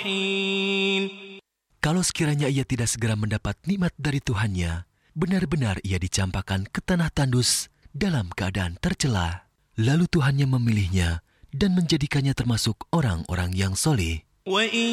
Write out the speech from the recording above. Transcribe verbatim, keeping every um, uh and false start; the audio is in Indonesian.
الصالحين. Kalau sekiranya ia tidak segera mendapat nikmat dari Tuhannya, benar-benar ia dicampakkan ke tanah tandus dalam keadaan tercela. Lalu Tuhannya memilihnya dan menjadikannya termasuk orang-orang yang soleh. وإن